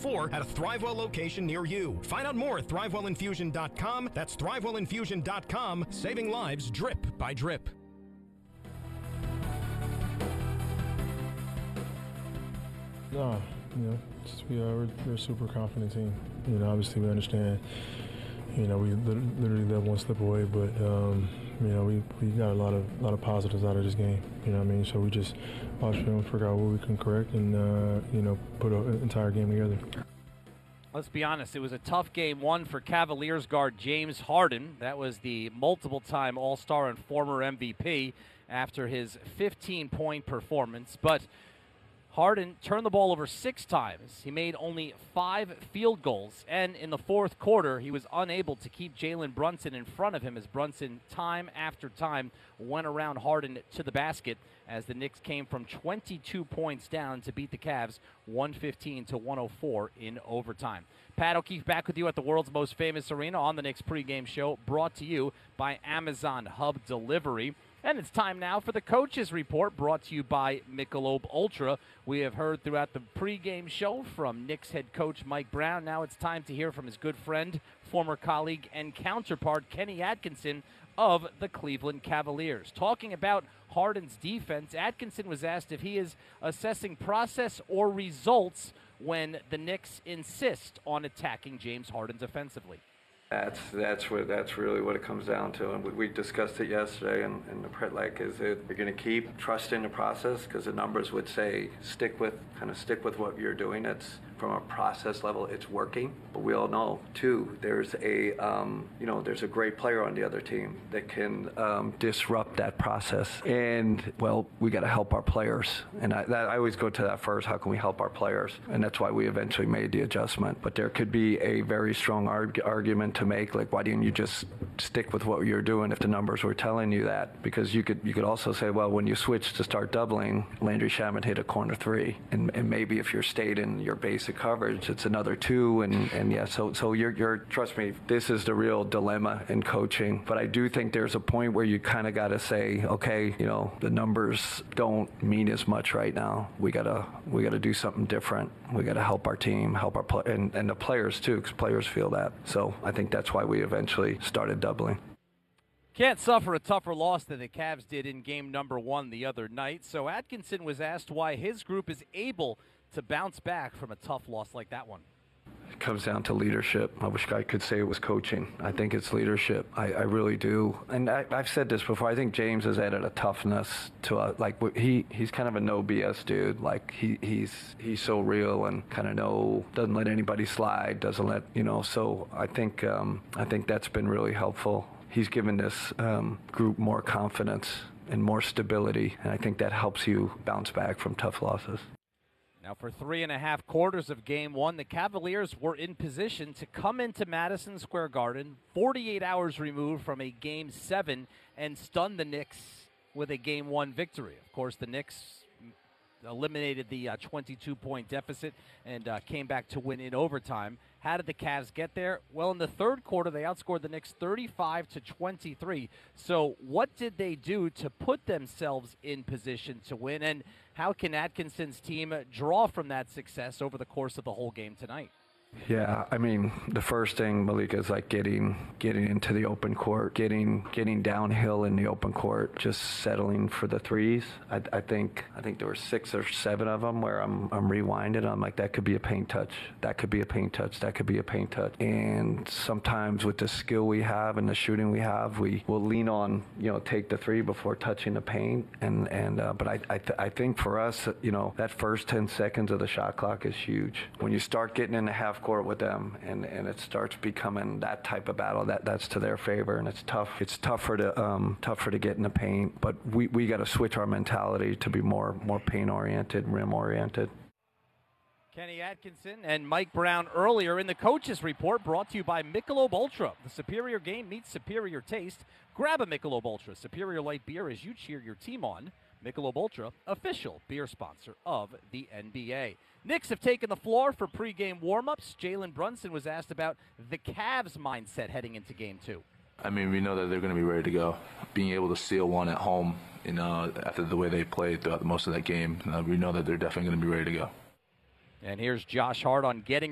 104 at a ThriveWell location near you. Find out more at ThriveWellInfusion.com. That's ThriveWellInfusion.com, saving lives drip by drip. No, we're a super confident team. Obviously we understand, we literally live one step away, but, we got a lot of positives out of this game, So we just watch film, figure out what we can correct, and, put an entire game together. Let's be honest, it was a tough game one for Cavaliers guard James Harden. That was the multiple-time All-Star and former MVP after his 15-point performance, but Harden turned the ball over 6 times. He made only 5 field goals. And in the fourth quarter, he was unable to keep Jalen Brunson in front of him as Brunson, time after time, went around Harden to the basket as the Knicks came from 22 points down to beat the Cavs 115-104 in overtime. Pat O'Keefe back with you at the world's most famous arena on the Knicks pregame show, brought to you by Amazon Hub Delivery. And it's time now for the Coaches Report, brought to you by Michelob Ultra. We have heard throughout the pregame show from Knicks head coach Mike Brown. Now it's time to hear from his good friend, former colleague, and counterpart, Kenny Atkinson of the Cleveland Cavaliers. Talking about Harden's defense, Atkinson was asked if he is assessing process or results when the Knicks insist on attacking James Harden defensively. That's really what it comes down to, and we discussed it yesterday in the prep. Is it you're going to keep trusting the process, because the numbers would say stick with what you're doing. It's from a process level, it's working. But we all know too, there's a great player on the other team that can disrupt that process. And well, we got to help our players, and I always go to that first. How can we help our players? And that's why we eventually made the adjustment. But there could be a very strong argument to make, like, why didn't you just stick with what you're doing if the numbers were telling you that? Because you could also say, well, when you switch to start doubling, Landry Shamet hit a corner 3, and maybe if you're stayed in your basic coverage, it's another 2, and yeah. So you're trust me, this is the real dilemma in coaching. But I do think there's a point where you kind of got to say, okay, the numbers don't mean as much right now. We gotta do something different. We gotta help our team, help our and the players too, because players feel that. So I think that's why we eventually started doubling. Can't suffer a tougher loss than the Cavs did in game number 1 the other night. So Atkinson was asked why his group is able to bounce back from a tough loss like that one. It comes down to leadership. I wish I could say it was coaching. I think it's leadership. I really do. And I've said this before. I think James has added a toughness to he's kind of a no BS dude. Like he's so real and kind of doesn't let anybody slide. Doesn't let So I think that's been really helpful. He's given this group more confidence and more stability, and I think that helps you bounce back from tough losses. Now, for 3.5 quarters of Game 1, the Cavaliers were in position to come into Madison Square Garden, 48 hours removed from a Game 7, and stun the Knicks with a Game 1 victory. Of course, the Knicks eliminated the 22-point deficit and came back to win in overtime. How did the Cavs get there? Well, in the third quarter, they outscored the Knicks 35-23. So what did they do to put themselves in position to win? And how can Atkinson's team draw from that success over the course of the whole game tonight? Yeah, I mean, the first thing, Malika, is like getting into the open court, getting downhill in the open court, just settling for the threes. I think there were 6 or 7 of them where I'm rewinding. I'm like, that could be a paint touch. That could be a paint touch. That could be a paint touch. And sometimes with the skill we have and the shooting we have, we will lean on, take the 3 before touching the paint. But I think for us, that first 10 seconds of the shot clock is huge. When you start getting in the half court with them and it starts becoming that type of battle, that's to their favor, and it's tougher to get in the paint, but we got to switch our mentality to be more paint oriented, rim oriented. Kenny Atkinson and Mike Brown earlier in the Coaches Report, brought to you by Michelob Ultra. The superior game meets superior taste. Grab a Michelob Ultra Superior Light Beer as you cheer your team on. Michelob Ultra, official beer sponsor of the NBA. Knicks have taken the floor for pregame warm-ups. Jalen Brunson was asked about the Cavs' mindset heading into Game 2. I mean, we know that they're going to be ready to go. Being able to steal one at home, after the way they played throughout most of that game, we know that they're definitely going to be ready to go. And here's Josh Hart on getting